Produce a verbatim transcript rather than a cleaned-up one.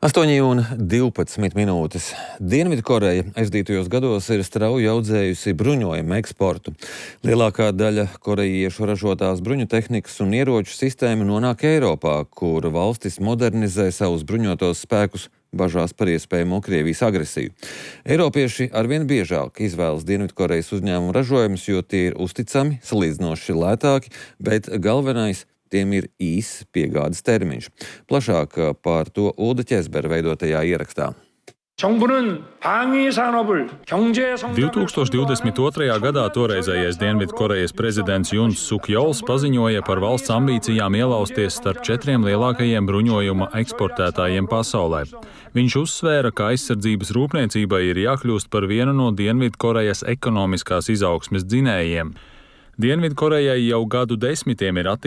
astoņi un divpadsmit minūtes. Dienvidkoreja aizdītajos gados ir strauji audzējusi bruņojumu eksportu. Lielākā daļa korejiešu ražotās bruņu tehnikas un ieroču sistēmu nonāk Eiropā, kur valstis modernizē savus bruņotos spēkus, bažās par iespējamo Krievijas agresiju. Eiropieši arvien biežāk izvēlas Dienvidkorejas uzņēmumu ražojumus, jo tie ir uzticami, salīdzinoši lētāki, bet galvenais – tiem ir īss piegādes termiņš. Plašāk par to Ulda Ķezbera veidotajā ierakstā. divi tūkstoši divdesmit otrajā gadā toreizējais Dienvidkorejas prezidents Juns Suk-jols paziņoja par valsts ambīcijām ielausties starp četriem lielākajiem bruņojuma eksportētājiem pasaulē. Viņš uzsvēra, ka aizsardzības rūpniecībai ir jākļūst par vienu no Dienvidkorejas ekonomiskās izaugsmes dzinējiem. Dienvidkorejai jau gadu desmitiem ir attīstīta